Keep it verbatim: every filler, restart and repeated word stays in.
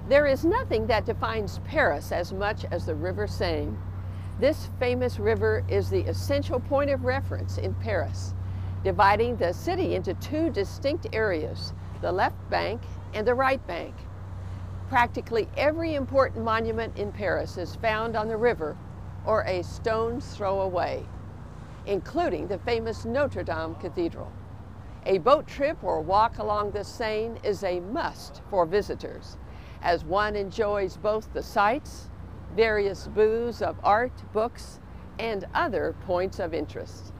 There is nothing that defines Paris as much as the River Seine. This famous river is the essential point of reference in Paris, dividing the city into two distinct areas, the left bank and the right bank. Practically every important monument in Paris is found on the river or a stone's throw away, including the famous Notre Dame Cathedral. A boat trip or walk along the Seine is a must for visitors, as one enjoys both the sights, various booths of art, books, and other points of interest.